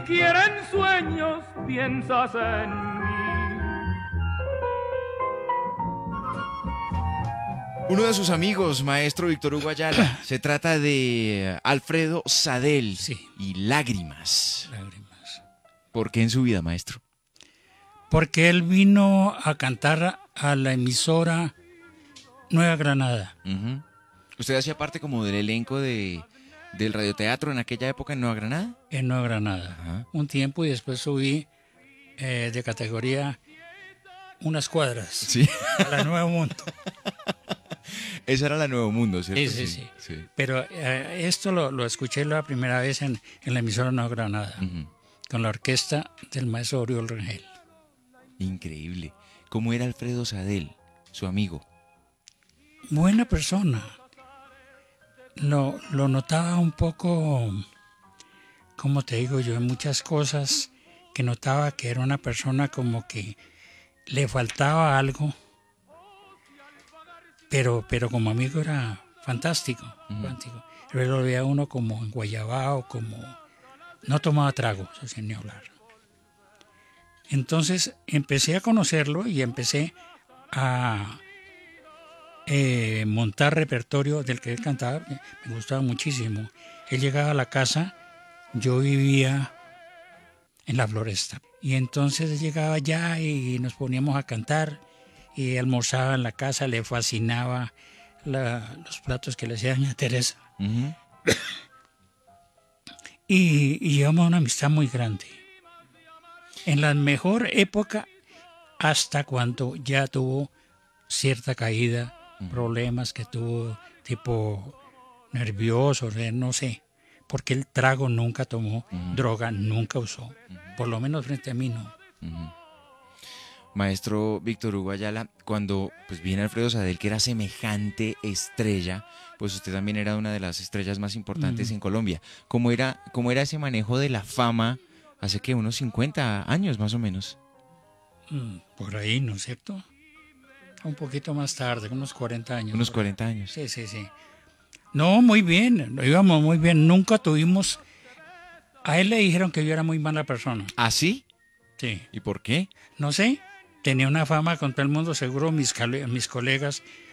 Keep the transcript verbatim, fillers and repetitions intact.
Quieren sueños, piensas en mí. Uno de sus amigos, maestro Víctor Hugo Ayala, se trata de Alfredo Sadel. Sí. Y Lágrimas. Lágrimas. ¿Por qué en su vida, maestro? Porque él vino a cantar a la emisora Nueva Granada. Uh-huh. ¿Usted hacía parte como del elenco de, del radioteatro en aquella época en Nueva Granada? En Nueva Granada. Ajá. Un tiempo y después subí eh, de categoría unas cuadras. Sí. A la Nuevo Mundo. Esa era la Nuevo Mundo, ¿cierto? Sí, sí, sí. sí. sí. Pero eh, esto lo, lo escuché la primera vez en, en la emisora Nueva Granada, uh-huh. con la orquesta del maestro Oriol Rangel. Increíble. ¿Cómo era Alfredo Sadel, su amigo? Buena persona. Lo, lo notaba un poco, como te digo yo, en muchas cosas que notaba que era una persona como que le faltaba algo, pero, pero como amigo era fantástico. Uh-huh. fantástico. Él lo veía uno como en Guayabao, como no tomaba trago, sin ni hablar. Entonces empecé a conocerlo y empecé a eh, montar repertorio del que él cantaba. Me gustaba muchísimo. Él llegaba a la casa, yo vivía en la Floresta. Y entonces llegaba allá y nos poníamos a cantar y almorzaba en la casa, le fascinaba la, los platos que le hacían a Teresa. Uh-huh. y, y llevamos una amistad muy grande. En la mejor época, hasta cuando ya tuvo cierta caída, uh-huh. problemas que tuvo, tipo nervioso, no sé, porque el trago nunca tomó, uh-huh. droga nunca usó, uh-huh. por lo menos frente a mí no. Uh-huh. Maestro Víctor Hugo Ayala, cuando pues viene Alfredo Sadel, que era semejante estrella, pues usted también era una de las estrellas más importantes uh-huh. en Colombia. ¿Cómo era, cómo era ese manejo de la fama hace que unos cincuenta años más o menos? Mm, por ahí, ¿no es cierto? Un poquito más tarde, unos cuarenta años. Unos cuarenta años. Sí, sí, sí. No, muy bien, lo íbamos muy bien. Nunca tuvimos... A él le dijeron que yo era muy mala persona. ¿Ah, sí? Sí. ¿Y por qué? No sé. Tenía una fama con todo el mundo, seguro mis, mis colegas